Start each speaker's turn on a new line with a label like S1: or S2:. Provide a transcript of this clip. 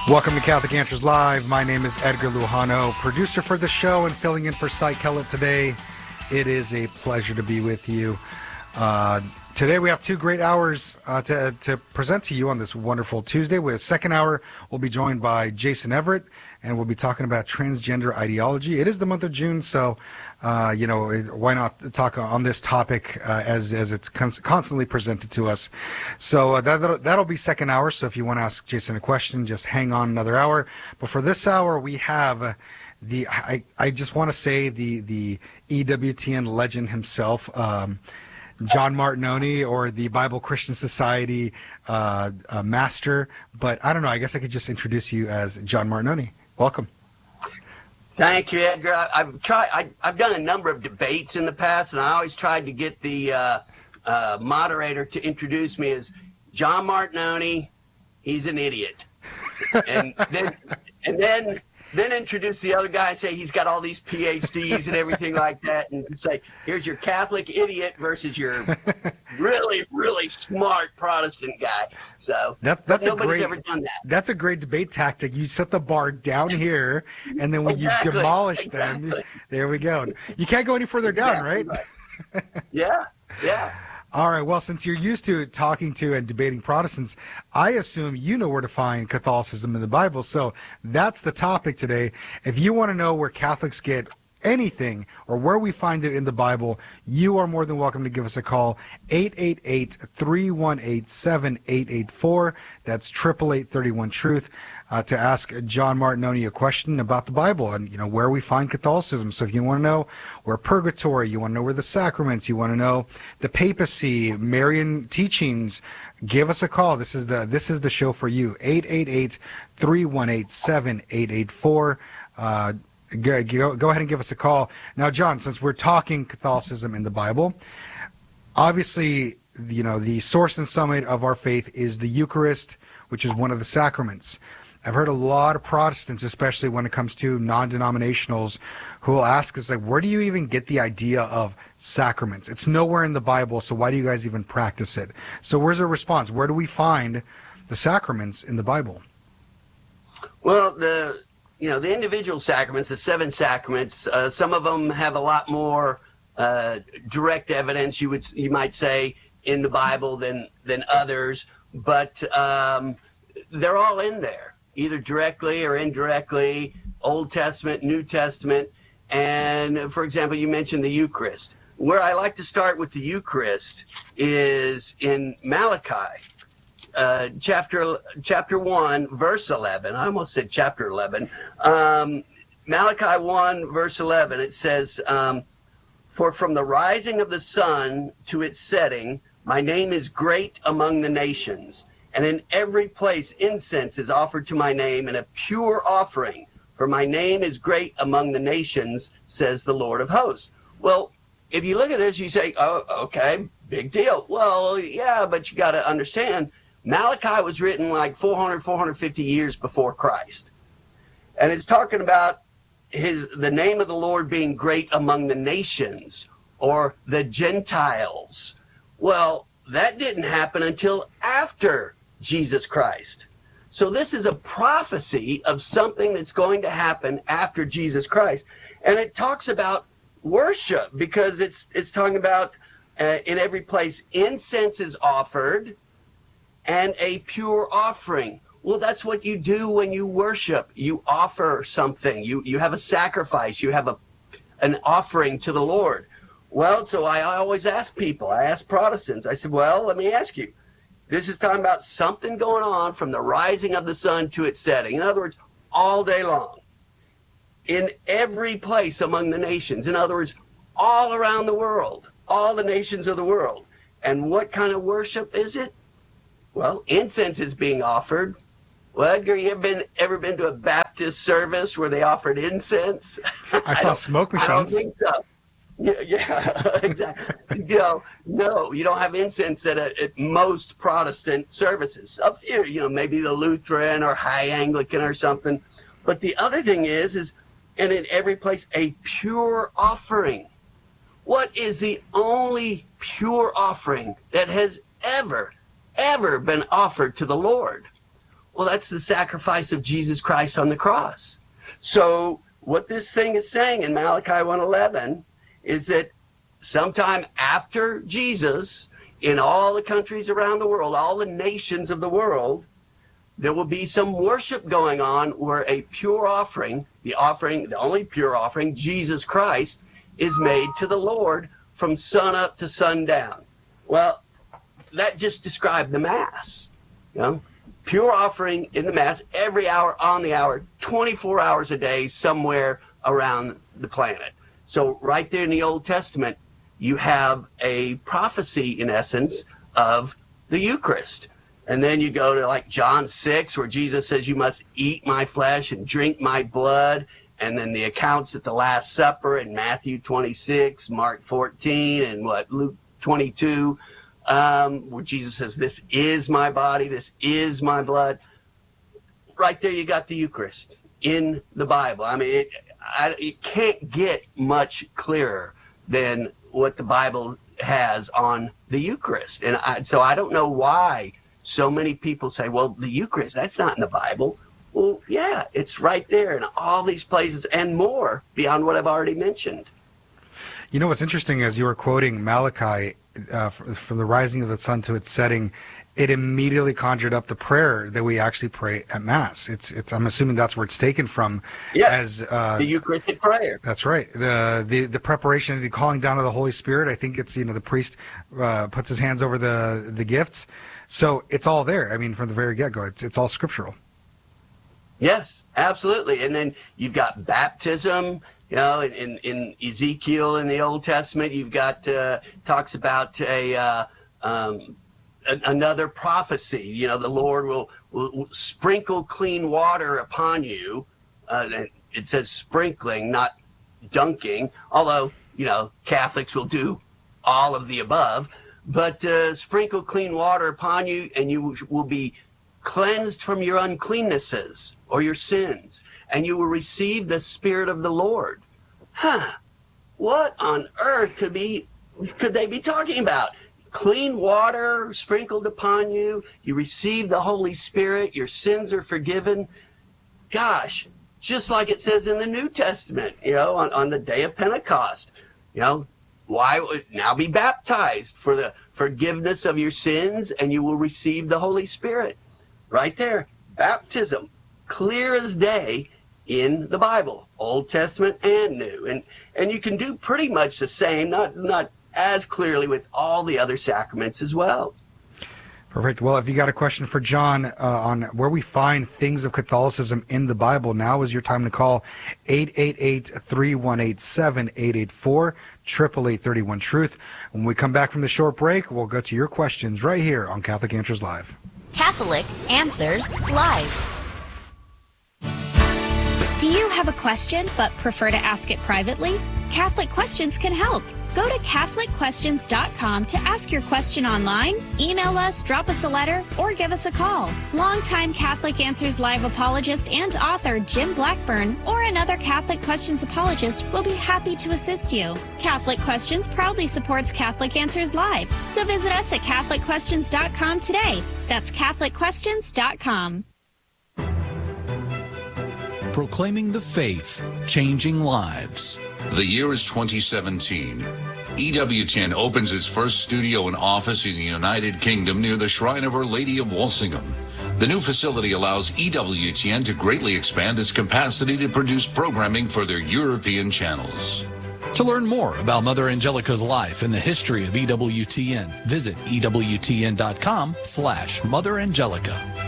S1: Welcome to Catholic Answers Live. My name is Edgar Lujano, producer for the show and filling in for Cy Kellett today. It is a pleasure to be with you. Today we have 2 great hours to present to you on this wonderful Tuesday. With a second hour, we'll be joined by Jason Everett, and we'll be talking about transgender ideology. It is the month of June, so why not talk on this topic as it's constantly presented to us. So that'll be second hour. So if you want to ask Jason a question, just hang on another hour. But for this hour, we have I just want to say the EWTN legend himself. John Martinoni, or the Bible Christian Society master, but I don't know. I guess I could just introduce you as John Martinoni. Welcome.
S2: Thank you, Edgar. I've done a number of debates in the past, and I always tried to get the moderator to introduce me as John Martinoni. He's an idiot, and then introduce the other guy and say he's got all these PhDs and everything like that, and say, here's your Catholic idiot versus your really, really smart Protestant guy. So nobody's ever done that.
S1: That's a great debate tactic. You set the bar down here, and then when you demolish them, there we go. You can't go any further down, right?
S2: Yeah.
S1: All right, well, since you're used to talking to and debating Protestants, I assume you know where to find Catholicism in the Bible. So that's the topic today. If you want to know where Catholics get anything or where we find it in the Bible, you are more than welcome to give us a call, 888-318-7884. That's 888-31-TRUTH. To ask John Martinoni a question about the Bible and, where we find Catholicism. So if you want to know where purgatory, you want to know where the sacraments, you want to know the papacy, Marian teachings, give us a call. This is the show for you. 888-318-7884. Go ahead and give us a call. Now, John, since we're talking Catholicism in the Bible, obviously, the source and summit of our faith is the Eucharist, which is one of the sacraments. I've heard a lot of Protestants, especially when it comes to non-denominationals, who will ask us, where do you even get the idea of sacraments? It's nowhere in the Bible, so why do you guys even practice it? So where's the response? Where do we find the sacraments in the Bible?
S2: Well, the individual sacraments, the 7 sacraments, some of them have a lot more direct evidence, you might say, in the Bible than others, but they're all in there, either directly or indirectly, Old Testament, New Testament. And for example, you mentioned the Eucharist. Where I like to start with the Eucharist is in Malachi, chapter 1, verse 11. I almost said chapter 11. Malachi 1, verse 11, it says, for from the rising of the sun to its setting, my name is great among the nations. And in every place incense is offered to my name, and a pure offering. For my name is great among the nations, says the Lord of hosts. Well, if you look at this, you say, oh, okay, big deal. Well, yeah, but you got to understand, Malachi was written like 450 years before Christ. And it's talking about the name of the Lord being great among the nations, or the Gentiles. Well, that didn't happen until after Jesus Christ. So this is a prophecy of something that's going to happen after Jesus Christ. And it talks about worship, because it's talking about in every place incense is offered and a pure offering. Well, that's what you do when you worship. You offer something. You have a sacrifice. You have an offering to the Lord. Well, so I always ask people, I ask Protestants, I said, well, let me ask you. This is talking about something going on from the rising of the sun to its setting. In other words, all day long. In every place among the nations. In other words, all around the world. All the nations of the world. And what kind of worship is it? Well, incense is being offered. Well, Edgar, you ever been to a Baptist service where they offered incense?
S1: I saw smoke machines.
S2: I don't think so. Yeah, exactly. No, you don't have incense at most Protestant services. Up here, maybe the Lutheran or High Anglican or something. But the other thing is, and in every place, a pure offering. What is the only pure offering that has ever been offered to the Lord? Well, that's the sacrifice of Jesus Christ on the cross. So what this thing is saying in Malachi 1:11 is that sometime after Jesus, in all the countries around the world, all the nations of the world, there will be some worship going on where a pure offering, the only pure offering, Jesus Christ, is made to the Lord from sun up to sundown. Well, that just described the Mass. You know, pure offering in the Mass every hour on the hour, 24 hours a day, somewhere around the planet. So right there in the Old Testament, you have a prophecy, in essence, of the Eucharist. And then you go to like John 6, where Jesus says, you must eat my flesh and drink my blood. And then the accounts at the Last Supper in Matthew 26, Mark 14, and Luke 22, where Jesus says, this is my body, this is my blood. Right there you got the Eucharist in the Bible. I mean, it can't get much clearer than what the Bible has on the Eucharist. And so I don't know why so many people say, well, the Eucharist, that's not in the Bible. Well, yeah, it's right there in all these places and more beyond what I've already mentioned.
S1: You know, what's interesting, as you were quoting Malachi, from the rising of the sun to its setting, it immediately conjured up the prayer that we actually pray at Mass. I'm assuming that's where it's taken from.
S2: Yes, the Eucharistic prayer.
S1: That's right. The preparation, the calling down of the Holy Spirit. I think it's, the priest puts his hands over the gifts. So it's all there. I mean, from the very get-go, it's all scriptural.
S2: Yes, absolutely. And then you've got baptism. You know, in Ezekiel in the Old Testament, you've got talks about another prophecy. You know, the Lord will sprinkle clean water upon you. It says sprinkling, not dunking. Although, Catholics will do all of the above. But sprinkle clean water upon you, and you will be cleansed from your uncleannesses or your sins, and you will receive the Spirit of the Lord. What on earth could they be talking about? Clean water sprinkled upon you, you receive the Holy Spirit, your sins are forgiven. Gosh, just like it says in the New Testament, on the day of Pentecost, why now be baptized for the forgiveness of your sins, and you will receive the Holy Spirit. Right there, baptism, clear as day in the Bible, Old Testament and New. And you can do pretty much the same, not as clearly with all the other sacraments as well.
S1: Perfect. Well, if you got a question for John on where we find things of Catholicism in the Bible, now is your time to call 888-3187-884, 888-31-TRUTH. When we come back from the short break, we'll go to your questions right here on Catholic Answers Live.
S3: Catholic Answers Live.
S4: Do you have a question but prefer to ask it privately? Catholic Questions can help. Go to CatholicQuestions.com to ask your question online, email us, drop us a letter, or give us a call. Longtime Catholic Answers Live apologist and author Jim Blackburn or another Catholic Questions apologist will be happy to assist you. Catholic Questions proudly supports Catholic Answers Live, so visit us at CatholicQuestions.com today. That's CatholicQuestions.com.
S5: Proclaiming the faith, changing lives.
S6: The year is 2017. EWTN opens its first studio and office in the United Kingdom near the Shrine of Our Lady of Walsingham. The new facility allows EWTN to greatly expand its capacity to produce programming for their European channels.
S5: To learn more about Mother Angelica's life and the history of EWTN, visit EWTN.com/Mother Angelica.